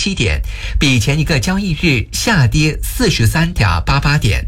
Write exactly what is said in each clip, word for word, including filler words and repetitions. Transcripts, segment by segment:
七点，比前一个交易日下跌四十三点八八点。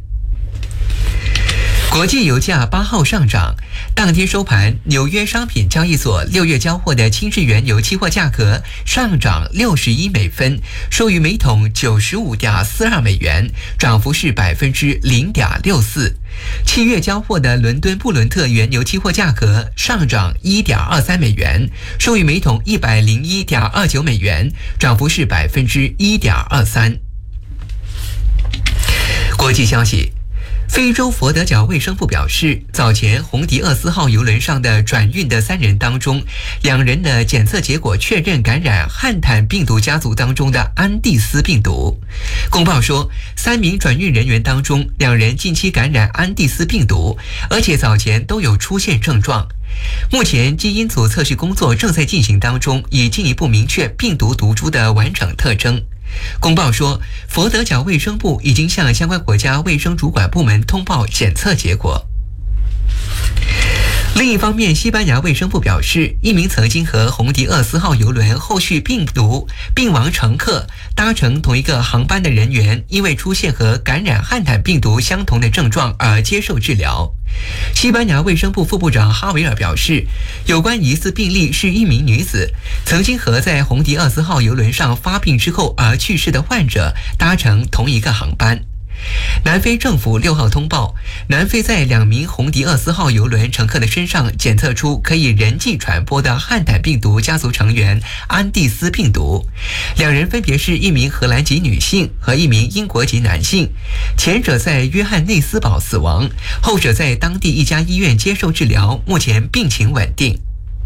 国际油价八号上涨，当天收盘，纽约商品交易所六月交货的轻质原油期货价格上涨六十一美分，收于每桶九十五点四二美元，涨幅是百分之零点六四。七月交货的伦敦布伦特原油期货价格上涨一点二三美元，收于每桶一百零一点二九美元，涨幅是百分之一点二三。国际消息。非洲佛得角卫生部表示，早前洪迪厄斯号邮轮上的转运的三人当中，两人的检测结果确认感染汉坦病毒家族当中的安地斯病毒。公报说，三名转运人员当中，两人近期感染安地斯病毒，而且早前都有出现症状。目前基因组测试工作正在进行当中，以进一步明确病毒毒株的完整特征。公报说，佛得角卫生部已经向相关国家卫生主管部门通报检测结果。另一方面，西班牙卫生部表示，一名曾经和洪迪厄斯号邮轮后续病毒病亡乘客搭乘同一个航班的人员，因为出现和感染汉坦病毒相同的症状而接受治疗。西班牙卫生部副部长哈维尔表示，有关疑似病例是一名女子，曾经和在洪迪厄斯号邮轮上发病之后而去世的患者搭乘同一个航班。南非政府六号通报，南非在两名洪迪厄斯号邮轮乘客的身上检测出可以人际传播的汉坦病毒家族成员安地斯病毒，两人分别是一名荷兰籍女性和一名英国籍男性，前者在约翰内斯堡死亡，后者在当地一家医院接受治疗，目前病情稳定。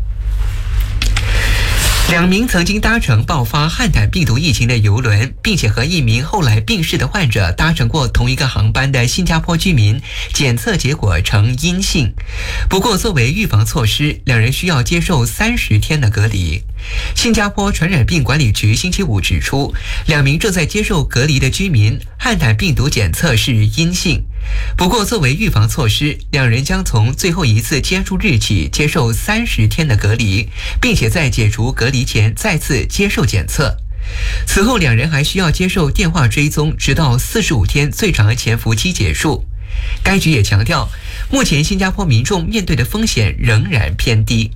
两名曾经搭乘爆发汉坦病毒疫情的邮轮，并且和一名后来病逝的患者搭乘过同一个航班的新加坡居民，检测结果呈阴性。不过，作为预防措施，两人需要接受三十天的隔离。新加坡传染病管理局星期五指出，两名正在接受隔离的居民汉坦病毒检测是阴性。不过，作为预防措施，两人将从最后一次接触日起接受三十天的隔离，并且在解除隔离前再次接受检测。此后，两人还需要接受电话追踪，直到四十五天最长潜伏期结束。该局也强调，目前新加坡民众面对的风险仍然偏低。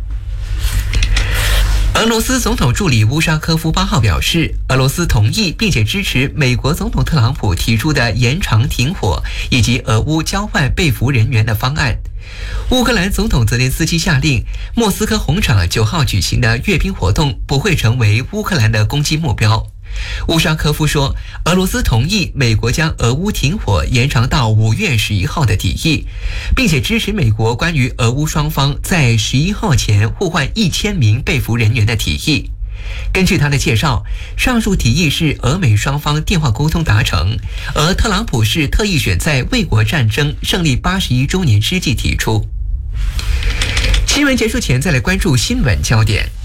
俄罗斯总统助理乌沙科夫八号表示，俄罗斯同意并且支持美国总统特朗普提出的延长停火以及俄乌交换被俘人员的方案。乌克兰总统泽连斯基下令，莫斯科红场九号举行的阅兵活动不会成为乌克兰的攻击目标。乌沙科夫说，俄罗斯同意美国将俄乌停火延长到五月十一号的提议，并且支持美国关于俄乌双方在十一号前互换一千名被俘人员的提议。根据他的介绍，上述提议是俄美双方电话沟通达成，而特朗普是特意选在卫国战争胜利八十一周年之际提出。新闻结束前，再来关注新闻焦点。